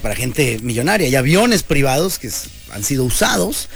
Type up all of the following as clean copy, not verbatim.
para gente millonaria. Hay aviones privados que han sido usados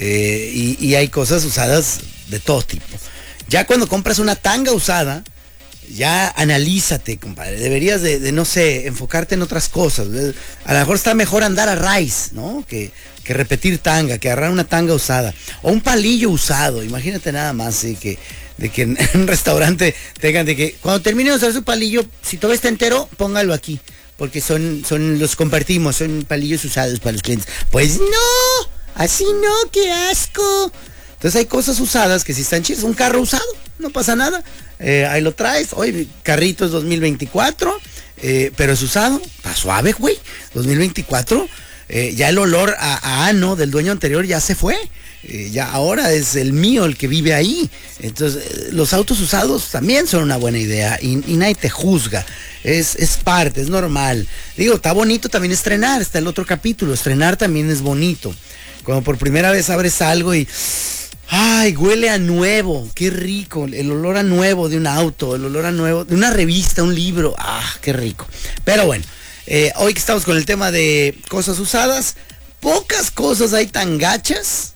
y hay cosas usadas de todo tipo. Ya cuando compras una tanga usada, ya analízate, compadre. Deberías de no sé, enfocarte en otras cosas. A lo mejor está mejor andar a raíz, ¿no? Que repetir tanga, que agarrar una tanga usada. O un palillo usado. Imagínate nada más, ¿sí? De que en un restaurante tengan de que cuando termine de usar su palillo, si todavía está entero, póngalo aquí. Porque los compartimos, son palillos usados para los clientes. Pues no, así no, qué asco. Entonces hay cosas usadas que sí están chidas. Un carro usado, no pasa nada. Ahí lo traes. Oye, carrito es 2024, pero es usado. Está suave, güey. 2024. Ya el olor a ano del dueño anterior ya se fue. Ya ahora es el mío el que vive ahí. Entonces, los autos usados también son una buena idea y nadie te juzga. Es parte, es normal. Digo, está bonito también estrenar. Está el otro capítulo. Estrenar también es bonito. Cuando por primera vez abres algo y... ¡ay, huele a nuevo! ¡Qué rico! El olor a nuevo de un auto, el olor a nuevo de una revista, un libro. ¡Ah, qué rico! Pero bueno, hoy que estamos con el tema de cosas usadas, pocas cosas hay tan gachas,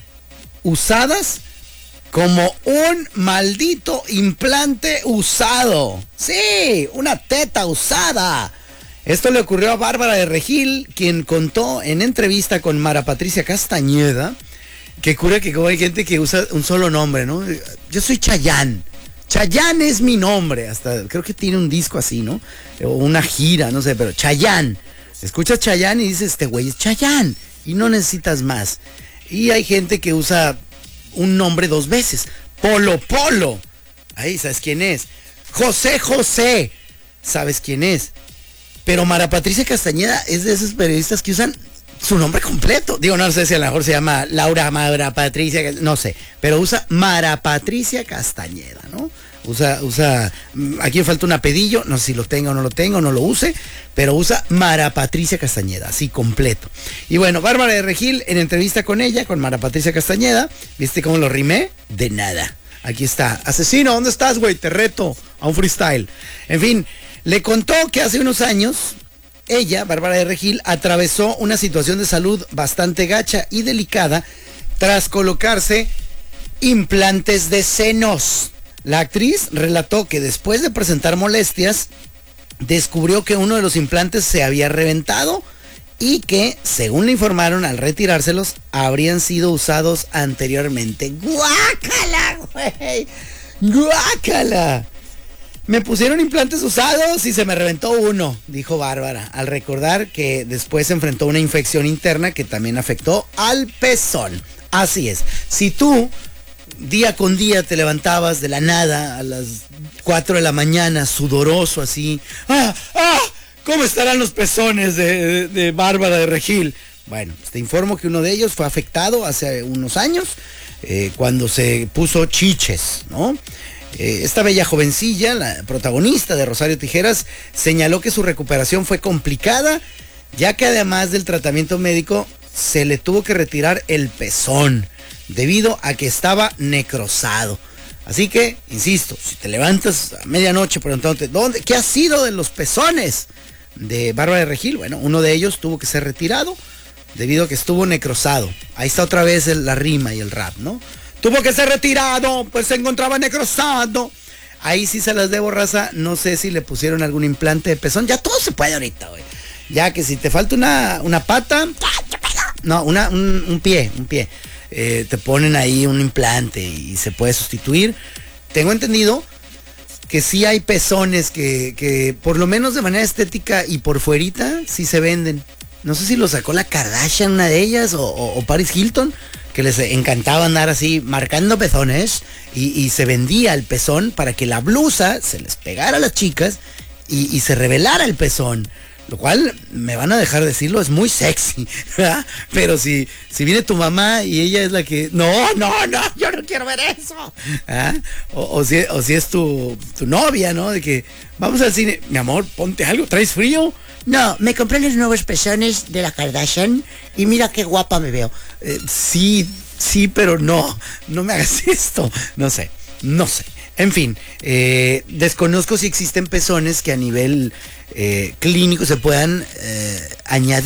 usadas, como un maldito implante usado. ¡Sí! ¡Una teta usada! Esto le ocurrió a Bárbara de Regil, quien contó en entrevista con Mara Patricia Castañeda, que cura que como hay gente que usa un solo nombre, ¿no? Yo soy Chayanne. Chayanne es mi nombre. Hasta creo que tiene un disco así, ¿no? O una gira, no sé, pero Chayanne. Escuchas Chayanne y dices, este güey es Chayanne. Y no necesitas más. Y hay gente que usa un nombre dos veces. Polo Polo. Ahí, ¿sabes quién es? José José. ¿Sabes quién es? Pero Mara Patricia Castañeda es de esos periodistas que usan su nombre completo. Digo, no sé si a lo mejor se llama Laura Mara Patricia, no sé, pero usa Mara Patricia Castañeda, ¿no? Usa, aquí me falta un apellido, no sé si lo tenga o no lo tenga, o no lo use, pero usa Mara Patricia Castañeda, así completo. Y bueno, Bárbara de Regil, en entrevista con ella, con Mara Patricia Castañeda, ¿viste cómo lo rimé? De nada. Aquí está. Asesino, ¿dónde estás, güey? Te reto a un freestyle. En fin, le contó que hace unos años... ella, Bárbara de Regil, atravesó una situación de salud bastante gacha y delicada tras colocarse implantes de senos. La actriz relató que después de presentar molestias, descubrió que uno de los implantes se había reventado y que, según le informaron al retirárselos, habrían sido usados anteriormente. ¡Guácala, güey! ¡Guácala! Me pusieron implantes usados y se me reventó uno, dijo Bárbara, al recordar que después se enfrentó a una infección interna que también afectó al pezón. Así es, si tú día con día te levantabas de la nada a las 4 de la mañana, sudoroso así, ¿cómo estarán los pezones de Bárbara de Regil? Bueno, pues te informo que uno de ellos fue afectado hace unos años, cuando se puso chiches, ¿no? Esta bella jovencilla, la protagonista de Rosario Tijeras, señaló que su recuperación fue complicada, ya que además del tratamiento médico, se le tuvo que retirar el pezón, debido a que estaba necrosado. Así que, insisto, si te levantas a medianoche preguntándote, ¿qué ha sido de los pezones de Bárbara de Regil? Bueno, uno de ellos tuvo que ser retirado, debido a que estuvo necrosado. Ahí está otra vez la rima y el rap, ¿no? Tuvo que ser retirado, pues se encontraba necrosado. Ahí sí se las debo, raza. No sé si le pusieron algún implante de pezón. Ya todo se puede ahorita, güey. Ya que si te falta una pata, no, un pie. Te ponen ahí un implante y se puede sustituir. Tengo entendido que sí hay pezones que por lo menos de manera estética y por fuerita sí se venden. No sé si lo sacó la Kardashian, una de ellas, o Paris Hilton, que les encantaba andar así marcando pezones y se vendía el pezón para que la blusa se les pegara a las chicas y se revelara el pezón. Lo cual, me van a dejar decirlo, es muy sexy, ¿verdad? Pero si viene tu mamá y ella es la que... No, yo no quiero ver eso. ¿Ah? O si es tu novia, ¿no? De que vamos al cine, mi amor, ponte algo, ¿traes frío? No, me compré los nuevos pezones de la Kardashian y mira qué guapa me veo. Sí, pero no me hagas esto. No sé. En fin, desconozco si existen pezones que a nivel clínico se puedan añadir